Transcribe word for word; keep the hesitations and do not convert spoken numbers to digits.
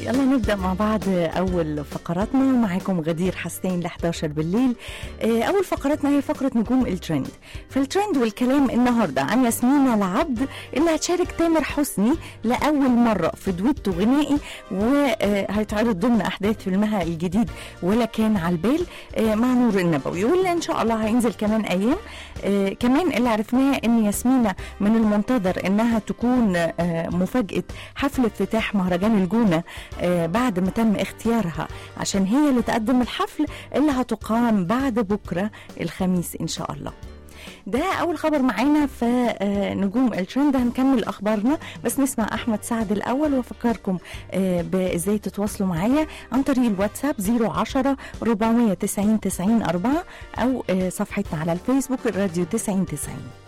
يلا نبدأ مع بعض أول فقراتنا. معاكم غدير حسين ل إحدى عشر بالليل. أول فقراتنا هي فقرة نجوم الترند. فالترند والكلام النهاردة عن ياسمين العبد اللي هتشارك تامر حسني لأول مرة في دويتو غنائي، وهيتعرض ضمن أحداث فيلمها الجديد ولا كان على البال مع نور النبوي، واللي إن شاء الله هينزل كمان أيام. كمان اللي عرفناه إن ياسمين من المنتظر إنها تكون مفاجأة حفل افتتاح مهرجان الجونة بعد ما تم اختيارها عشان هي اللي تقدم الحفل اللي هتقام بعد بكرة الخميس إن شاء الله. ده أول خبر معانا في نجوم الترند. هنكمل أخبارنا بس نسمع أحمد سعد الأول، وأفكركم بإزاي تتواصلوا معايا عن طريق الواتساب صفر عشرة أربعمية تسعين تسعين أربعة أو صفحتنا على الفيسبوك الراديو تسعين تسعين.